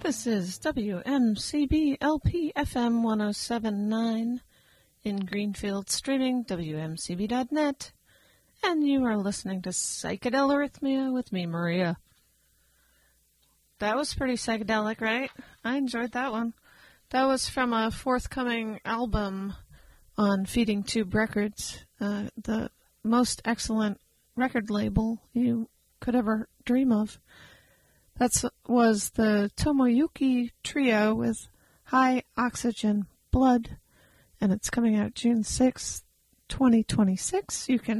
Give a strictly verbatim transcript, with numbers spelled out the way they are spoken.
This is W M C B L P F M one oh seven point nine in Greenfield, streaming W M C B dot net, and you are listening to Psychedelic Arrhythmia with me, Maria. That was pretty psychedelic, right? I enjoyed that one. That was from a forthcoming album on Feeding Tube Records, uh, the most excellent record label you could ever dream of. That was the Tomoyuki Trio with High Oxygen Blood, and it's coming out June sixth, twenty twenty-six. You can